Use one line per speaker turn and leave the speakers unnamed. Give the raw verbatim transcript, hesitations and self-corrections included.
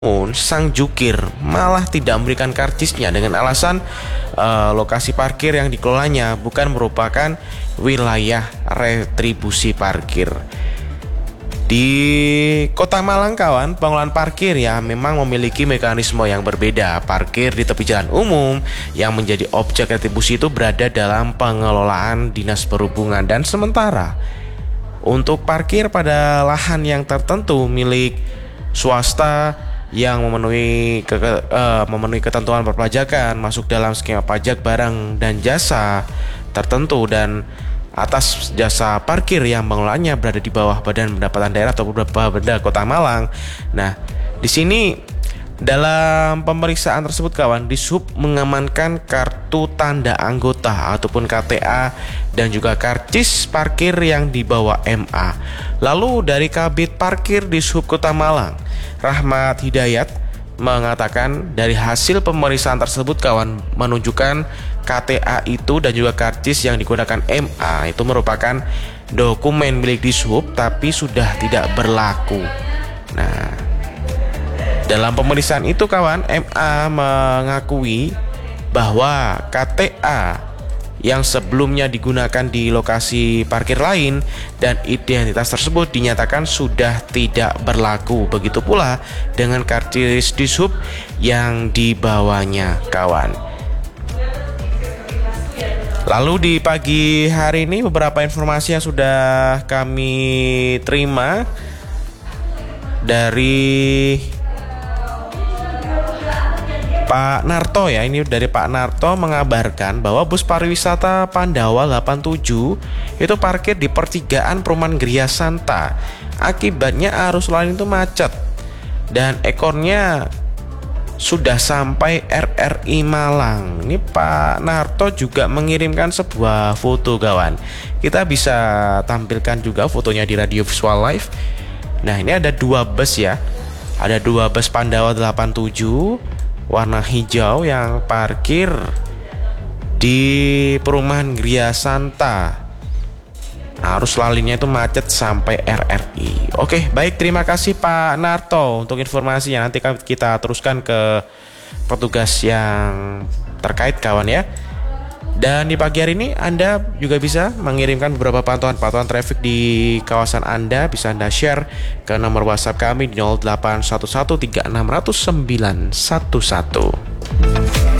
Namun, sang jukir malah tidak memberikan karcisnya dengan alasan uh, lokasi parkir yang dikelolanya bukan merupakan wilayah retribusi parkir. Di Kota Malang, kawan, pengelolaan parkir ya memang memiliki mekanisme yang berbeda. Parkir di tepi jalan umum yang menjadi objek retribusi itu berada dalam pengelolaan Dinas Perhubungan, dan sementara untuk parkir pada lahan yang tertentu milik swasta yang memenuhi ke, uh, memenuhi ketentuan perpajakan masuk dalam skema pajak barang dan jasa tertentu, dan atas jasa parkir yang pengelolaannya berada di bawah Badan Pendapatan Daerah atau Bapeda Kota Malang. Nah, di sini dalam pemeriksaan tersebut, kawan, Dishub mengamankan kartu tanda anggota ataupun K T A dan juga karcis parkir yang dibawa M A. Lalu dari Kabid Parkir Dishub Kota Malang, Rahmat Hidayat, mengatakan dari hasil pemeriksaan tersebut, kawan, menunjukkan K T A itu dan juga karcis yang digunakan M A itu merupakan dokumen milik Dishub tapi sudah tidak berlaku. Nah, dalam pemeriksaan itu, kawan, M A mengakui bahwa K T A yang sebelumnya digunakan di lokasi parkir lain dan identitas tersebut dinyatakan sudah tidak berlaku. Begitu pula dengan karcis Dishub yang dibawanya, kawan. Lalu di pagi hari ini beberapa informasi yang sudah kami terima dari Pak Narto ya, ini dari Pak Narto mengabarkan bahwa bus pariwisata Pandawa delapan tujuh itu parkir di pertigaan Perumahan Gria Santa. Akibatnya arus lalu itu macet dan ekornya sudah sampai R R I Malang. Ini Pak Narto juga mengirimkan sebuah foto, kawan. Kita bisa tampilkan juga fotonya di Radio Visual Live. Nah, ini ada dua bus ya. Ada dua bus Pandawa delapan tujuh warna hijau yang parkir di Perumahan Gria Santa. Arus lalinnya itu macet sampai R R I. Oke, baik, terima kasih Pak Narto untuk informasinya. Nanti kita teruskan ke petugas yang terkait, kawan ya. Dan di pagi hari ini Anda juga bisa mengirimkan beberapa pantauan-pantauan traffic di kawasan Anda. Bisa Anda share ke nomor WhatsApp kami di nol delapan satu satu tiga enam nol nol sembilan satu satu.